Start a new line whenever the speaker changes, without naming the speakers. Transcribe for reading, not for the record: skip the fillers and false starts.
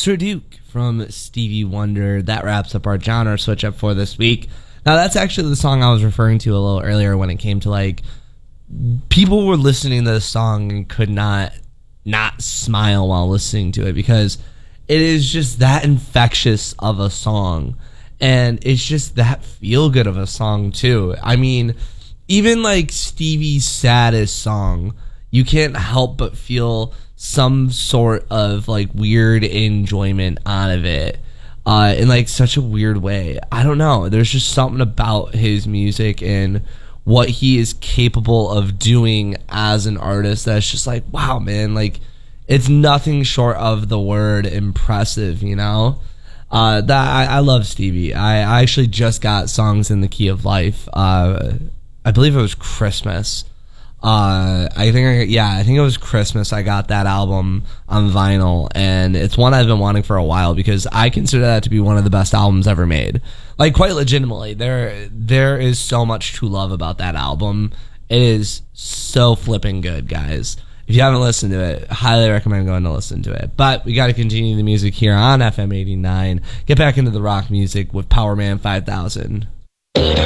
Sir Duke from Stevie Wonder. That wraps up our genre switch up for this week. Now, that's actually the song I was referring to a little earlier when it came to, like, people were listening to this song and could not smile while listening to it because it is just that infectious of a song. And it's just that feel good of a song, too. I mean, even, like, Stevie's saddest song, you can't help but feel some sort of, like, weird enjoyment out of it. In like such a weird way. I don't know. There's just something about his music and what he is capable of doing as an artist that's just like, wow, man, like it's nothing short of the word impressive, you know? I love Stevie. I actually just got Songs in the Key of Life. I believe it was Christmas. I think it was Christmas. I got that album on vinyl, and it's one I've been wanting for a while because I consider that to be one of the best albums ever made. Like, quite legitimately, there is so much to love about that album. It is so flipping good, guys. If you haven't listened to it, highly recommend going to listen to it. But we got to continue the music here on FM 89. Get back into the rock music with Power Man 5000.